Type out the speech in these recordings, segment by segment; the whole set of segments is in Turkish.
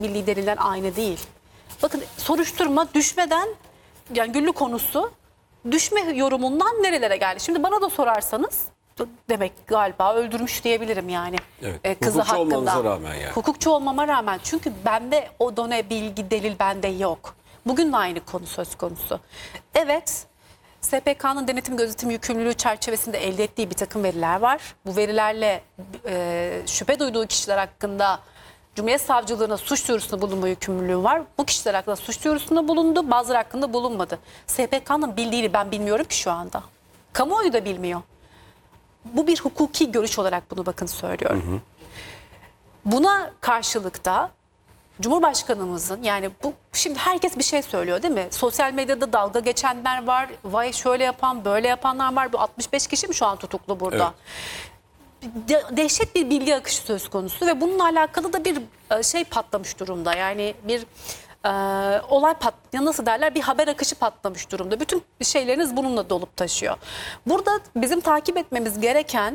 milli deliller aynı değil. Bakın soruşturma düşmeden, yani Güllü konusu düşme yorumundan nerelere geldi? Şimdi bana da sorarsanız demek galiba öldürmüş diyebilirim yani. Evet. Kızı Hukukçu hakkında. olmanıza rağmen yani. Hukukçu olmama rağmen, çünkü bende o done bilgi, delil bende yok. Bugün de aynı konu söz konusu. Evet, SPK'nın denetim gözetim yükümlülüğü çerçevesinde elde ettiği bir takım veriler var. Bu verilerle şüphe duyduğu kişiler hakkında Cumhuriyet Savcılığına suç duyurusunda bulunma yükümlülüğü var. Bu kişiler hakkında suç duyurusunda bulundu, bazıları hakkında bulunmadı. SPK'nın bildiğini ben bilmiyorum ki şu anda. Kamuoyu da bilmiyor. Bu bir hukuki görüş olarak bunu bakın söylüyorum. Buna karşılık da Cumhurbaşkanımızın, yani bu şimdi herkes bir şey söylüyor değil mi? Sosyal medyada dalga geçenler var. Vay şöyle yapan, böyle yapanlar var. Bu 65 kişi mi şu an tutuklu burada? Dehşet bir bilgi akışı söz konusu ve bununla alakalı da bir şey patlamış durumda. Yani bir olay nasıl derler, bir haber akışı patlamış durumda. Bütün şeyleriniz bununla dolup taşıyor. Burada bizim takip etmemiz gereken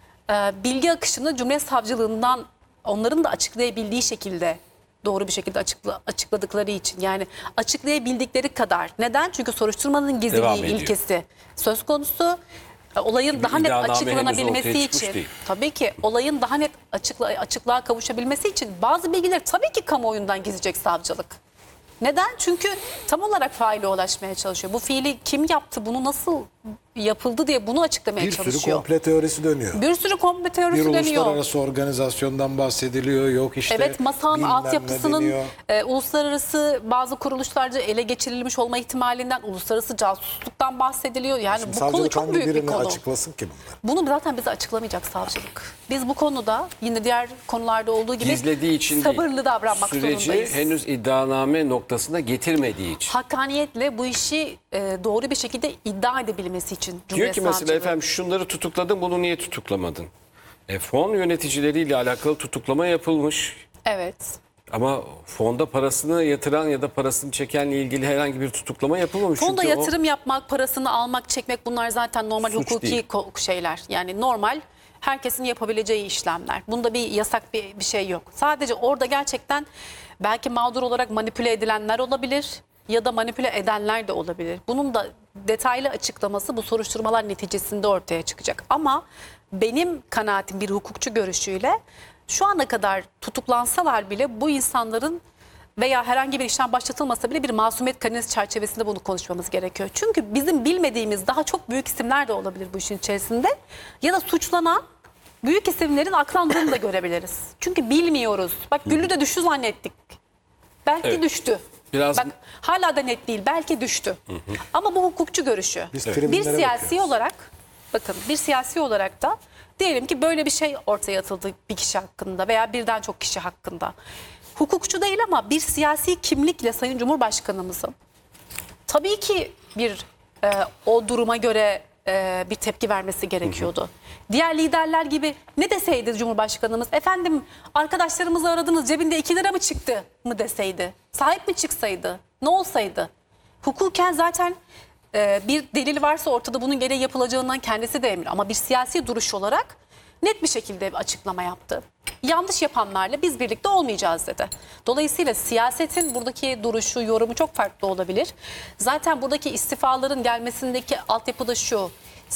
bilgi akışını Cumhuriyet Savcılığından onların da açıklayabildiği şekilde, doğru bir şekilde açıkladıkları için, yani açıklayabildikleri kadar. Neden? Çünkü soruşturmanın gizliliği ilkesi söz konusu. Olayın Çünkü daha net iddianame henüz açıklanabilmesi ortaya çıkmış için, değil. tabii ki olayın daha net açıklığa kavuşabilmesi için bazı bilgiler tabii ki kamuoyundan gizleyecek savcılık. Neden? Çünkü tam olarak faile ulaşmaya çalışıyor. Bu fiili kim yaptı, bunu nasıl yapıldı diye bunu açıklamaya Bir çalışıyor. sürü komple teorisi dönüyor. Bir sürü komple teorisi Bir dönüyor. uluslararası organizasyondan bahsediliyor. Yok işte Evet, masanın bilmem altyapısının ne deniyor. uluslararası bazı kuruluşlarca ele geçirilmiş olma ihtimalinden, uluslararası casusluktan bahsediliyor. Yani Şimdi bu konu savcılık çok hangi büyük bir birini konu. açıklasın ki bunlar? Bunu zaten bize açıklamayacak savcılık. Biz bu konuda yine diğer konularda olduğu gibi Gizlediği için sabırlı değil, davranmak süreci zorundayız. henüz iddianame noktasına getirmediği için. Hakkaniyetle bu işi doğru bir şekilde iddia edebilmesi için Diyor Cumhuriyet ki mesela Savcılığı. efendim şunları tutukladın, bunu niye tutuklamadın? Fon yöneticileriyle alakalı tutuklama yapılmış. Evet. Ama fonda parasını yatıran ya da parasını çekenle ilgili herhangi bir tutuklama yapılmamış. Fonda Çünkü yatırım yapmak, parasını almak, çekmek, bunlar zaten normal Suç hukuki değil. şeyler. Yani normal herkesin yapabileceği işlemler. Bunda bir yasak bir şey yok. Sadece orada gerçekten belki mağdur olarak manipüle edilenler olabilir ya da manipüle edenler de olabilir. Bunun da detaylı açıklaması bu soruşturmalar neticesinde ortaya çıkacak. Ama benim kanaatim, bir hukukçu görüşüyle, şu ana kadar tutuklansalar bile bu insanların veya herhangi bir işlem başlatılmasa bile bir masumiyet karinesi çerçevesinde bunu konuşmamız gerekiyor. Çünkü bizim bilmediğimiz daha çok büyük isimler de olabilir bu işin içerisinde. Ya da suçlanan büyük isimlerin aklandığını da görebiliriz. Çünkü bilmiyoruz. Bak Güllü de düştü zannettik. Belki Evet. düştü. Biraz- Bak hala da net değil. Belki düştü. Ama bu hukukçu görüşü. Biz Bir filmlere siyasi bakıyoruz. olarak, bakın bir siyasi olarak da diyelim ki böyle bir şey ortaya atıldı bir kişi hakkında veya birden çok kişi hakkında. Hukukçu değil ama bir siyasi kimlikle Sayın Cumhurbaşkanımızın tabii ki bir o duruma göre bir tepki vermesi gerekiyordu. Diğer liderler gibi ne deseydi Cumhurbaşkanımız? Efendim arkadaşlarımızı aradınız, cebinde 2 lira mı çıktı mı deseydi? Sahip mi çıksaydı? Ne olsaydı? Hukuken zaten bir delil varsa ortada bunun gereği yapılacağından kendisi de emin. Ama bir siyasi duruş olarak net bir şekilde bir açıklama yaptı. Yanlış yapanlarla biz birlikte olmayacağız dedi. Dolayısıyla siyasetin buradaki duruşu, yorumu çok farklı olabilir. Zaten buradaki istifaların gelmesindeki altyapı da şu: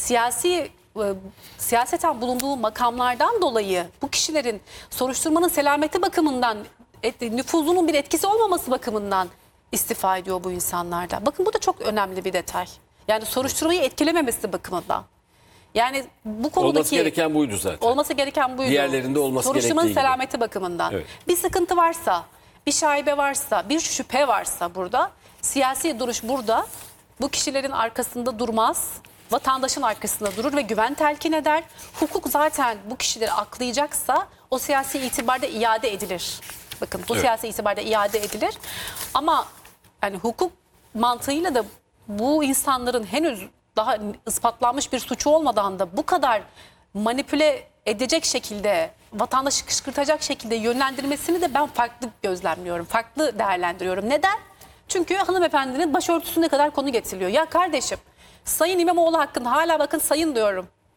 siyaseten bulunduğu makamlardan dolayı bu kişilerin soruşturmanın selameti bakımından, nüfuzunun bir etkisi olmaması bakımından istifa ediyor bu insanlardan. Bakın bu da çok önemli bir detay. Yani soruşturmayı etkilememesi bakımından. Yani bu konudaki olması gereken buydu zaten. olması gereken buydu. Diğerlerinde olması Soruşturmanın gerektiği gibi. selameti bakımından. Evet. Bir sıkıntı varsa, bir şaibe varsa, bir şüphe varsa burada, siyasi duruş burada bu kişilerin arkasında durmaz. Vatandaşın arkasında durur ve güven telkin eder. Hukuk zaten bu kişileri aklayacaksa o siyasi itibarda iade edilir. Bakın bu siyasi itibarda iade edilir. Ama yani hukuk mantığıyla da bu insanların henüz daha ispatlanmış bir suçu olmadan da bu kadar manipüle edecek şekilde, vatandaşı kışkırtacak şekilde yönlendirmesini de ben farklı gözlemliyorum, farklı değerlendiriyorum. Neden? Çünkü hanımefendinin başörtüsüne kadar konu getiriliyor. Ya kardeşim, Sayın İmamoğlu hakkında hala bakın sayın diyorum.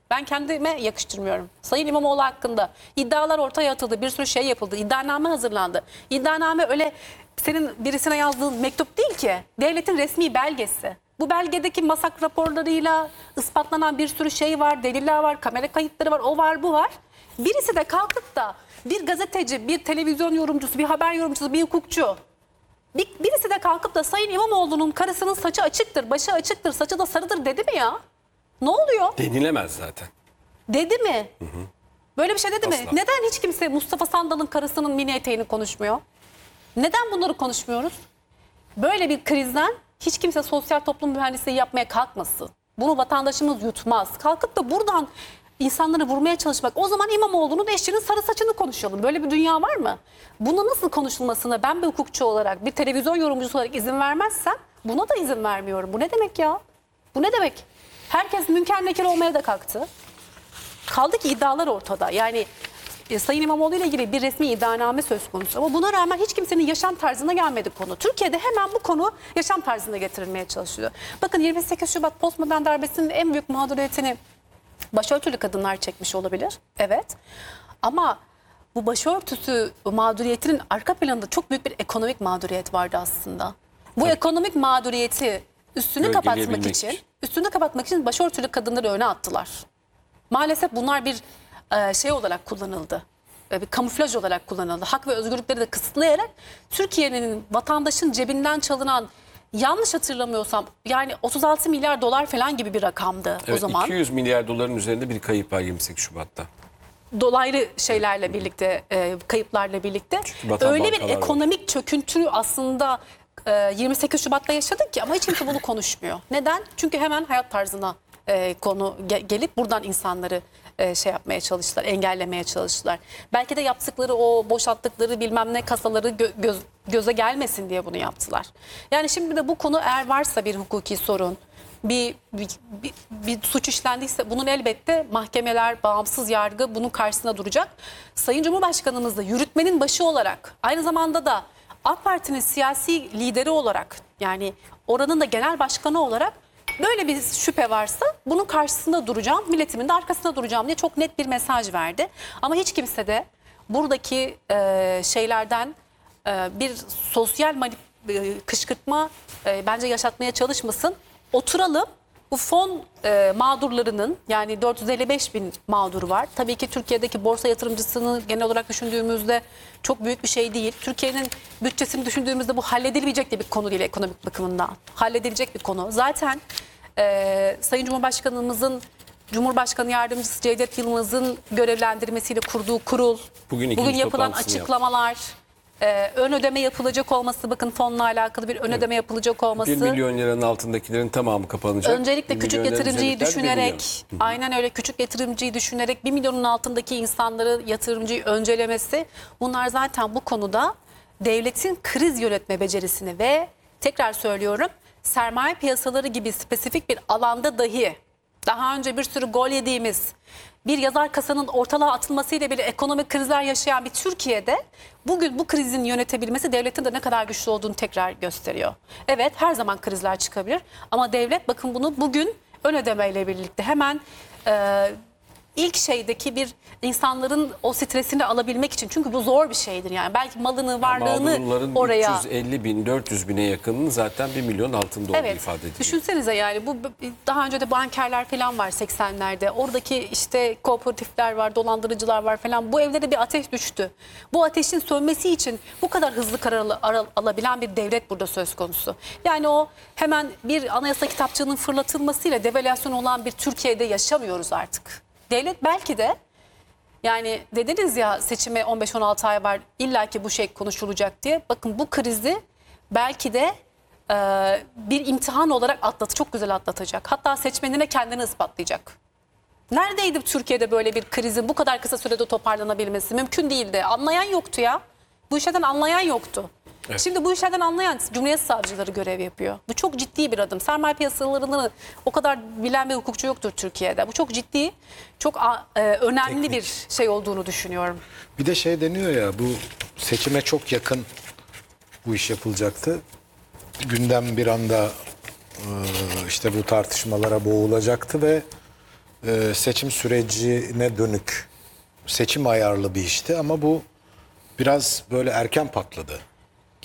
Ben kendime yakıştırmıyorum. Sayın İmamoğlu hakkında iddialar ortaya atıldı. Bir sürü şey yapıldı. İddianame hazırlandı. İddianame öyle senin birisine yazdığın mektup değil ki. Devletin resmi belgesi. Bu belgedeki masak raporlarıyla ispatlanan bir sürü şey var. Deliller var, kamera kayıtları var, o var, bu var. Birisi de kalkıp da bir gazeteci, bir televizyon yorumcusu, bir haber yorumcusu, bir hukukçu... Birisi de kalkıp da Sayın İmamoğlu'nun karısının saçı açıktır, başı açıktır, saçı da sarıdır dedi mi ya? Ne oluyor? Denilemez zaten. Dedi mi? Böyle bir şey dedi mi? Asla. Neden hiç kimse Mustafa Sandal'ın karısının mini eteğini konuşmuyor? Neden bunları konuşmuyoruz? Böyle bir krizden hiç kimse sosyal toplum mühendisliği yapmaya kalkmasın. Bunu vatandaşımız yutmaz. Kalkıp da buradan insanları vurmaya çalışmak. O zaman İmamoğlu'nun eşinin sarı saçını konuşalım. Böyle bir dünya var mı? Buna nasıl konuşulmasına ben bir hukukçu olarak, bir televizyon yorumcusu olarak izin vermezsem buna da izin vermiyorum. Bu ne demek ya? Bu ne demek? Herkes münker nekir olmaya da kalktı. Kaldı ki iddialar ortada. Yani Sayın İmamoğlu ile ilgili bir resmi iddianame söz konusu. Ama buna rağmen hiç kimsenin yaşam tarzına gelmedi konu. Türkiye'de hemen bu konu yaşam tarzına getirilmeye çalışılıyor. Bakın 28 Şubat postmodern darbesinin en büyük mağduriyetini başörtülü kadınlar çekmiş olabilir. Evet. Ama bu başörtüsü mağduriyetinin arka planında çok büyük bir ekonomik mağduriyet vardı aslında. Bu ekonomik mağduriyeti üstünü kapatmak Gölgeleyebilmek için, için. başörtülü kadınları öne attılar. Maalesef bunlar bir şey olarak kullanıldı. Bir kamuflaj olarak kullanıldı. Hak ve özgürlükleri de kısıtlayarak Türkiye'nin vatandaşın cebinden çalınan, yanlış hatırlamıyorsam yani 36 milyar dolar falan gibi bir rakamdı Evet, o zaman. 200 milyar doların üzerinde bir kayıp var 28 Şubat'ta. Dolaylı şeylerle birlikte, kayıplarla birlikte. Vatan Öyle bir bankalar var. ekonomik çöküntü aslında 28 Şubat'ta yaşadık ki ama hiç kimse bunu konuşmuyor. Neden? Çünkü hemen hayat tarzına konu gelip buradan insanları şey yapmaya çalıştılar, engellemeye çalıştılar. Belki de yaptıkları o boşalttıkları bilmem ne kasaları göze gelmesin diye bunu yaptılar. Yani şimdi de bu konu eğer varsa bir hukuki sorun, bir suç işlendiyse bunun elbette mahkemeler, bağımsız yargı bunun karşısında duracak. Sayın Cumhurbaşkanımız da yürütmenin başı olarak aynı zamanda da AK Parti'nin siyasi lideri olarak yani oranın da genel başkanı olarak böyle bir şüphe varsa bunun karşısında duracağım, milletimin de arkasında duracağım diye çok net bir mesaj verdi. Ama hiç kimse de buradaki şeylerden bir sosyal kışkırtma bence yaşatmaya çalışmasın. Oturalım. Bu fon mağdurlarının yani 455 bin mağdur var. Tabii ki Türkiye'deki borsa yatırımcısını genel olarak düşündüğümüzde çok büyük bir şey değil. Türkiye'nin bütçesini düşündüğümüzde bu halledilebilecek de bir konu değil ekonomik bakımından. Halledilecek bir konu. Zaten Sayın Cumhurbaşkanımızın Cumhurbaşkanı Yardımcısı Cevdet Yılmaz'ın görevlendirmesiyle kurduğu kurul, Bugün yapılan toplantısını açıklamalar, ön ödeme yapılacak olması, bakın fonla alakalı bir ön ödeme yapılacak olması. 1 milyon liranın altındakilerin tamamı kapanacak. Öncelikle 1 küçük milyon liranın yatırımcıyı üzerindekiler 1 milyon. düşünerek, aynen öyle küçük yatırımcıyı düşünerek 1 milyonun altındaki insanları yatırımcıyı öncelemesi, bunlar zaten bu konuda devletin kriz yönetme becerisini ve tekrar söylüyorum sermaye piyasaları gibi spesifik bir alanda dahi daha önce bir sürü gol yediğimiz bir yazar kasanın ortalığa atılmasıyla bile ekonomik krizler yaşayan bir Türkiye'de bugün bu krizin yönetebilmesi devletin de ne kadar güçlü olduğunu tekrar gösteriyor. Evet her zaman krizler çıkabilir ama devlet bakın bunu bugün ön ödemeyle birlikte hemen ilk şeydeki bir insanların o stresini alabilmek için çünkü bu zor bir şeydir yani belki malını varlığını Mağdurların oraya 350 bin 400 bine yakınının zaten 1 milyon altında olduğu evet, ifade ediliyor. düşünsenize yani bu daha önce de bankerler falan var 80'lerde. Oradaki işte kooperatifler var, dolandırıcılar var falan. Bu evlere bir ateş düştü. Bu ateşin sönmesi için bu kadar hızlı karar alabilen bir devlet burada söz konusu. Yani o hemen bir anayasa kitapçığının fırlatılmasıyla devalüasyon olan bir Türkiye'de yaşamıyoruz artık. Devlet belki de yani dediniz ya seçime 15-16 ay var illaki bu şey konuşulacak diye. Bakın bu krizi belki de bir imtihan olarak çok güzel atlatacak. Hatta seçmenine kendini ispatlayacak. Neredeydi Türkiye'de böyle bir krizin bu kadar kısa sürede toparlanabilmesi? Mümkün değildi. Anlayan yoktu ya. Bu işlerden anlayan yoktu. Evet. Şimdi bu işlerden anlayan Cumhuriyet Savcıları görev yapıyor. Bu çok ciddi bir adım. Sermaye piyasalarını o kadar bilen bir hukukçu yoktur Türkiye'de. Bu çok ciddi, çok önemli bir şey olduğunu düşünüyorum. Bir de şey deniyor ya bu seçime çok yakın bu iş yapılacaktı. Gündem bir anda işte bu tartışmalara boğulacaktı ve seçim sürecine dönük seçim ayarlı bir işti ama bu biraz böyle erken patladı.